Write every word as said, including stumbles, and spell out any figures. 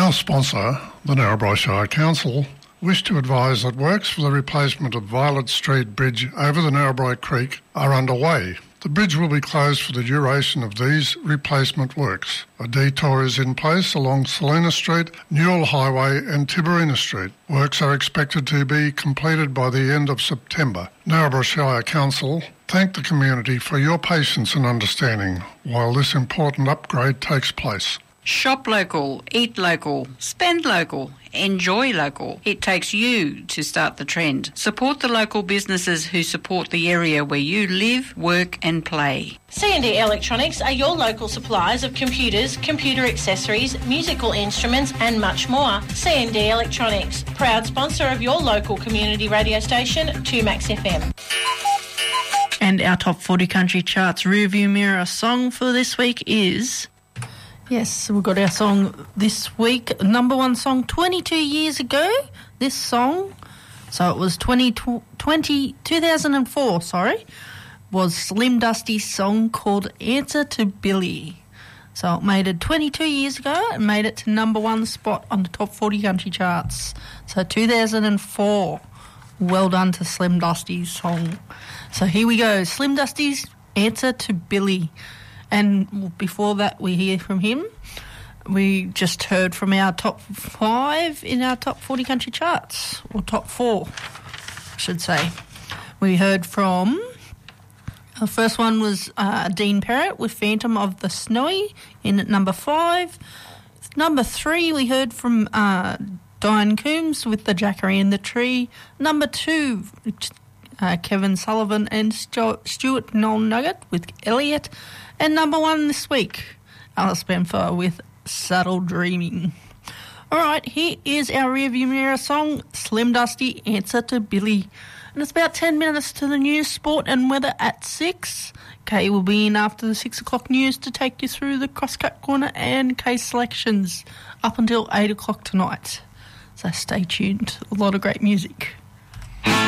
Our sponsor, the Narrabri Shire Council, wish to advise that works for the replacement of Violet Street Bridge over the Narrabri Creek are underway. The bridge will be closed for the duration of these replacement works. A detour is in place along Salina Street, Newell Highway and Tiberina Street. Works are expected to be completed by the end of September. Narrabri Shire Council thank the community for your patience and understanding while this important upgrade takes place. Shop local, eat local, spend local, enjoy local. It takes you to start the trend. Support the local businesses who support the area where you live, work and play. C and D Electronics are your local suppliers of computers, computer accessories, musical instruments and much more. C and D Electronics, proud sponsor of your local community radio station, two Max F M. And our top forty country charts rearview mirror song for this week is... Yes, we've got our song this week, number one song twenty-two years ago, this song. So it was twenty, twenty, two thousand four, sorry, was Slim Dusty's song called Answer to Billy. So it made it twenty-two years ago and made it to number one spot on the top forty country charts. So two thousand four, well done to Slim Dusty's song. So here we go, Slim Dusty's Answer to Billy. And before that, we hear from him. We just heard from our top five in our top forty country charts, or top four, I should say. We heard from, the first one was uh, Dean Perrott with Phantom of the Snowy in at number five. Number three, we heard from uh, Diane Coombs with The Jackery in the Tree. Number two, uh, Kevin Sullivan and Stu- Stuart Noel Nugget with Elliot. And number one this week, Alice Benfer with Subtle Dreaming. All right, here is our rearview mirror song, Slim Dusty, Answer to Billy. And it's about ten minutes to the news, sport and weather at six. Kay will be in after the six o'clock news to take you through the crosscut corner and Kay's selections up until eight o'clock tonight. So stay tuned. A lot of great music.